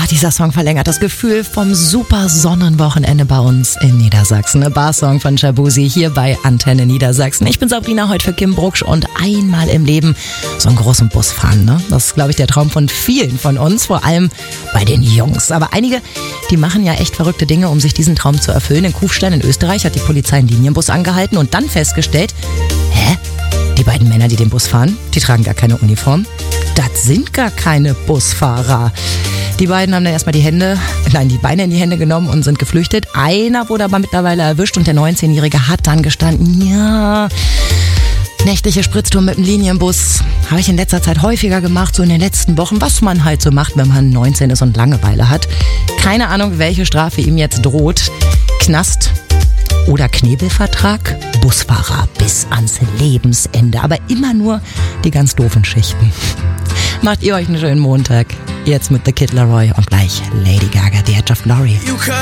Dieser Song verlängert das Gefühl vom super Sonnenwochenende bei uns in Niedersachsen. Ein Barsong von Shabuzi hier bei Antenne Niedersachsen. Ich bin Sabrina, heute für Kim Brucksch und einmal im Leben so einen großen Bus fahren. Ne? Das ist, glaube ich, der Traum von vielen von uns, vor allem bei den Jungs. Aber einige, die machen ja echt verrückte Dinge, um sich diesen Traum zu erfüllen. In Kufstein in Österreich hat die Polizei einen Linienbus angehalten und dann festgestellt, die beiden Männer, die den Bus fahren, die tragen gar keine Uniform. Das sind gar keine Busfahrer. Die beiden haben dann erstmal die Beine in die Hände genommen und sind geflüchtet. Einer wurde aber mittlerweile erwischt und der 19-Jährige hat dann gestanden, ja, nächtliche Spritztour mit dem Linienbus habe ich in letzter Zeit häufiger gemacht, so in den letzten Wochen, was man halt so macht, wenn man 19 ist und Langeweile hat. Keine Ahnung, welche Strafe ihm jetzt droht. Knast oder Knebelvertrag? Busfahrer bis ans Lebensende, aber immer nur die ganz doofen Schichten. Macht ihr euch einen schönen Montag. Jetzt mit The Kid Laroi und gleich Lady Gaga, The Edge of Glory.